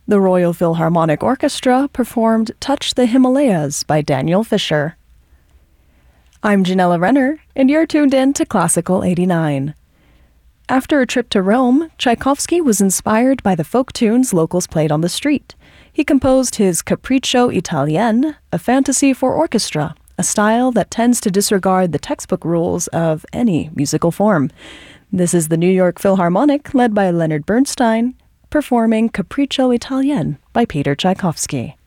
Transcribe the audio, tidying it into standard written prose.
The Royal Philharmonic Orchestra performed Touch the Himalayas by Daniel Fisher. I'm Janella Renner, and you're tuned in to Classical 89. After a trip to Rome, Tchaikovsky was inspired by the folk tunes locals played on the street. He composed his Capriccio Italien, a fantasy for orchestra, a style that tends to disregard the textbook rules of any musical form. This is the New York Philharmonic, led by Leonard Bernstein, performing Capriccio Italien by Peter Tchaikovsky.